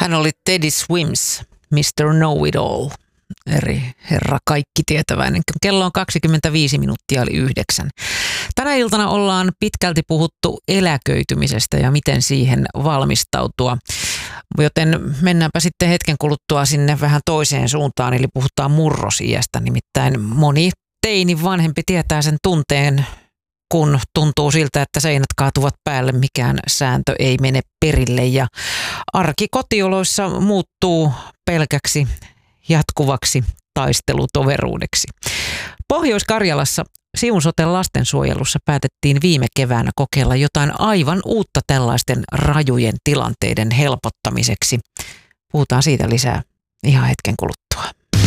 Hän oli Teddy Swims, Mr. Know-it-all, eri herra kaikki tietäväinen. Kello on 25 minuuttia yli 9. Tänä iltana ollaan pitkälti puhuttu eläköitymisestä ja miten siihen valmistautua. Joten mennäänpä sitten hetken kuluttua sinne vähän toiseen suuntaan, eli puhutaan murrosiästä. Nimittäin moni teini vanhempi tietää sen tunteen, kun tuntuu siltä, että seinät kaatuvat päälle, mikään sääntö ei mene perille ja arki kotioloissa muuttuu pelkäksi jatkuvaksi taistelutoveruudeksi. Pohjois-Karjalassa Siunsoten lastensuojelussa päätettiin viime keväänä kokeilla jotain aivan uutta tällaisten rajujen tilanteiden helpottamiseksi. Puhutaan siitä lisää ihan hetken kuluttua.